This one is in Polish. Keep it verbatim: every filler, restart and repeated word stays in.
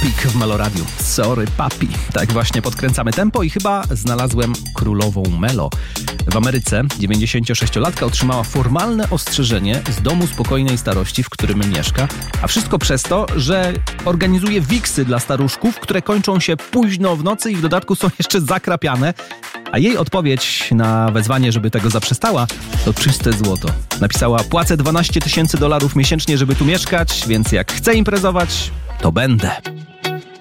Topic w Meloradiu. Sorry, papi. Tak właśnie podkręcamy tempo i chyba znalazłem królową Melo. W Ameryce dziewięćdziesięciosześciolatka otrzymała formalne ostrzeżenie z domu spokojnej starości, w którym mieszka, a wszystko przez to, że organizuje wiksy dla staruszków, które kończą się późno w nocy i w dodatku są jeszcze zakrapiane. A jej odpowiedź na wezwanie, żeby tego zaprzestała, to czyste złoto. Napisała: płacę dwanaście tysięcy dolarów miesięcznie, żeby tu mieszkać, więc jak chcę imprezować, to będę.